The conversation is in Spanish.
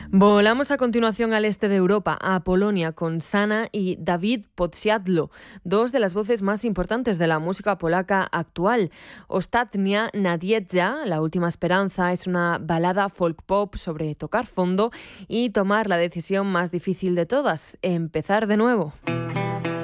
Volamos a continuación al este de Europa, a Polonia, con Sana y Dawid Podsiadlo, dos de las voces más importantes de la música polaca actual. Ostatnia Nadjeżdża, La última esperanza, es una balada folk pop sobre tocar fondo y tomar la decisión más difícil de todas, empezar de nuevo.